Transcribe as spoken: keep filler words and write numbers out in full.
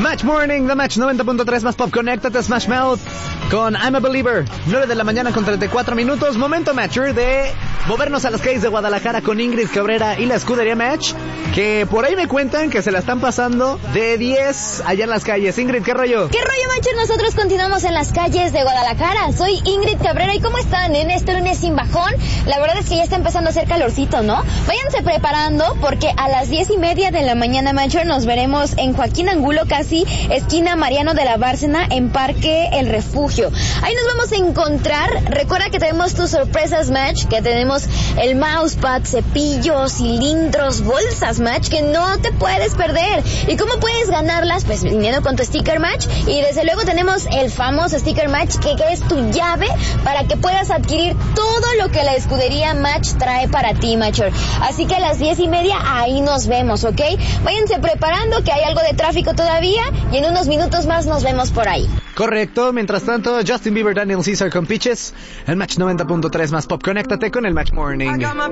Match Morning, The Match noventa punto tres más pop. Conéctate, Smash Mouth con I'm a Believer. nueve de la mañana con treinta y cuatro minutos. Momento Matcher de movernos a las calles de Guadalajara con Ingrid Cabrera y la escudería Match, que por ahí me cuentan que se la están pasando de diez allá en las calles. Ingrid, ¿qué rollo? ¿Qué rollo, Matcher? Nosotros continuamos en las calles de Guadalajara. Soy Ingrid Cabrera y ¿cómo están en este lunes sin bajón? La verdad es que ya está empezando a hacer calorcito, ¿no? Váyanse preparando porque a las diez y media de la mañana, Matcher, nos veremos en Joaquín Angulo, casi esquina Mariano de la Bárcena, en Parque El Refugio. Ahí nos vamos a encontrar. Recuerda que tenemos tus sorpresas, Match, que tenemos el mousepad, cepillos, cilindros, bolsas, Match, que no te puedes perder. ¿Y cómo puedes ganarlas? Pues viniendo con tu sticker Match. Y desde luego tenemos el famoso sticker Match, que, que es tu llave para que puedas adquirir todo lo que la escudería Match trae para ti, Matcher. Así que a las diez y media ahí nos vemos, ¿ok? Váyanse preparando que hay algo de tráfico todavía y en unos minutos más nos vemos por ahí. Correcto. Mientras tanto, Justin Bieber, Daniel Caesar con Peaches. El Match noventa punto tres más pop. Conéctate con el Match Morning.